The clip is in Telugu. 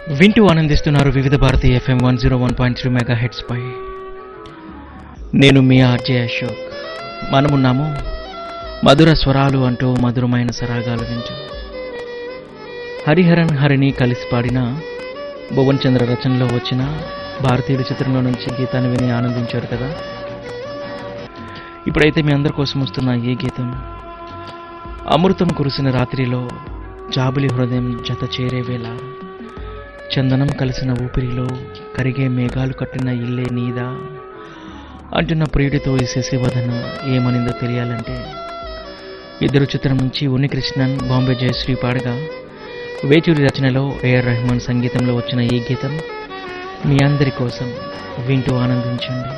వింటూ ఆనందిస్తున్నారు వివిధ భారతి FM 101.3 మెగాహెర్ట్జ్ పై. నేను మీ ఆర్జే అశోక్. మనమున్నాము మధుర స్వరాలు అంటూ మధురమైన సరాగాలు వింటూ. హరిహరన్ హరిని కలిసి పాడిన భువన్ చంద్ర రచనలో వచ్చిన భారతీయుల చిత్రంలో నుంచి గీతాన్ని విని ఆనందించారు కదా. ఇప్పుడైతే మీ అందరి కోసం వస్తున్న ఈ గీతం అమృతం కురిసిన రాత్రిలో జాబులి హృదయం జత చేరే వేళ చందనం కలిసిన ఊపిరిలో కరిగే మేఘాలు కట్టిన ఇల్లే నీదా అంటున్న ప్రియుడితో ఈ శశివదన ఏమనిందో తెలియాలంటే ఇద్దరు చిత్రం నుంచి ఉన్నికృష్ణన్, బాంబే జయశ్రీ పాడగా వేచూరి రచనలో AR రెహమాన్ సంగీతంలో వచ్చిన ఈ గీతం మీ అందరి కోసం వింటూ ఆనందించండి.